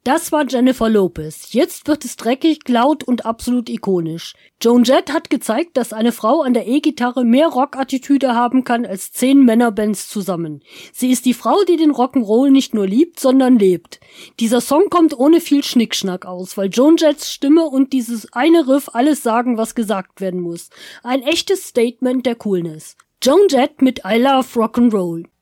Das war Jennifer Lopez. Jetzt wird es dreckig, laut und absolut ikonisch. Joan Jett hat gezeigt, dass eine Frau an der E-Gitarre mehr Rockattitüde haben kann als 10 Männerbands zusammen. Sie ist die Frau, die den Rock'n'Roll nicht nur liebt, sondern lebt. Dieser Song kommt ohne viel Schnickschnack aus, weil Joan Jetts Stimme und dieses eine Riff alles sagen, was gesagt werden muss. Ein echtes Statement der Coolness. Joan Jett mit I Love Rock'n'Roll.